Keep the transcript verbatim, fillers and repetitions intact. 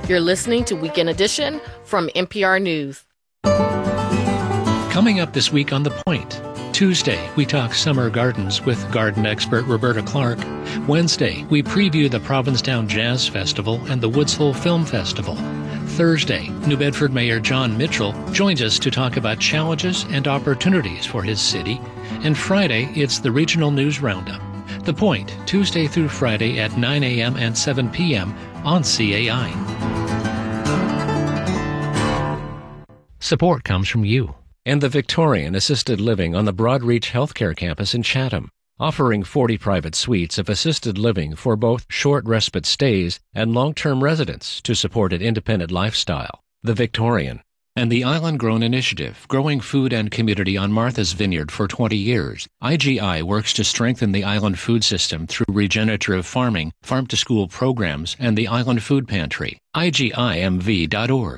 You're listening to Weekend Edition from N P R News. Coming up this week on The Point. Tuesday, we talk summer gardens with garden expert Roberta Clark. Wednesday, we preview the Provincetown Jazz Festival and the Woods Hole Film Festival. Thursday, New Bedford Mayor John Mitchell joins us to talk about challenges and opportunities for his city. And Friday, it's the Regional News Roundup. The Point, Tuesday through Friday at nine a.m. and seven p.m. on C A I. Support comes from you and the Victorian Assisted Living on the Broadreach Healthcare Campus in Chatham, offering forty private suites of assisted living for both short respite stays and long-term residents to support an independent lifestyle. The Victorian and the Island Grown Initiative, growing food and community on Martha's Vineyard for twenty years. I G I works to strengthen the island food system through regenerative farming, farm-to-school programs, and the Island Food Pantry. I G I M V dot org.